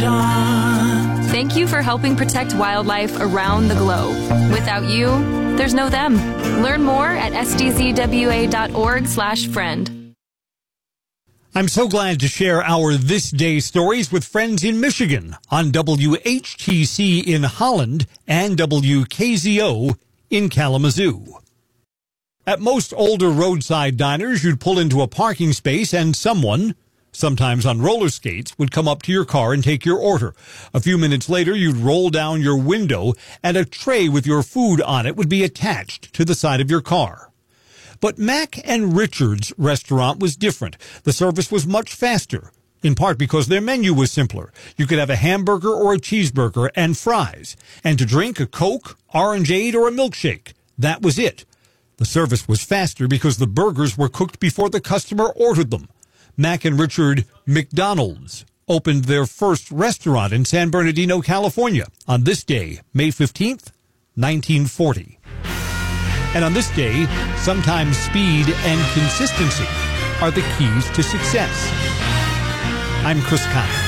dawn. Thank you for helping protect wildlife around the globe. Without you, there's no them. Learn more at sdzwa.org/friend. I'm so glad to share our This Day stories with friends in Michigan on WHTC in Holland and WKZO in Kalamazoo. At most older roadside diners, you'd pull into a parking space and someone, sometimes on roller skates, would come up to your car and take your order. A few minutes later, you'd roll down your window and a tray with your food on it would be attached to the side of your car. But Mac and Richard's restaurant was different. The service was much faster, in part because their menu was simpler. You could have a hamburger or a cheeseburger and fries, and to drink a Coke, orangeade, or a milkshake. That was it. The service was faster because the burgers were cooked before the customer ordered them. Mac and Richard McDonald's opened their first restaurant in San Bernardino, California, on this day, May 15th, 1940. And on this day, sometimes speed and consistency are the keys to success. I'm Chris Conner.